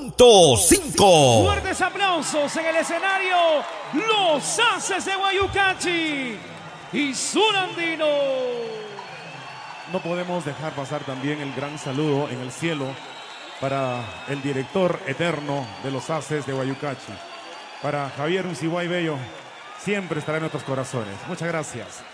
100.5. Fuertes aplausos en el escenario, los Haces de Guayucachi y Zulandino. No podemos dejar pasar también el gran saludo en el cielo para el director eterno de los Haces de Guayucachi, para Javier Unciguay Bello, siempre estará en nuestros corazones. Muchas gracias.